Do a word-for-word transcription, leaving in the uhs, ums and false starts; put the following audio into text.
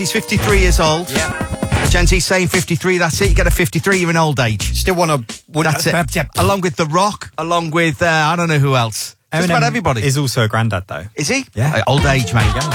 He's fifty-three years old. Yeah. Gen Z saying fifty-three, that's it. You get a fifty-three, you're in old age. Still want to... That's it. Along with The Rock, along with, uh, I don't know who else. Just about everybody. is also a granddad, though. Is he? Yeah. Uh, old age, mate.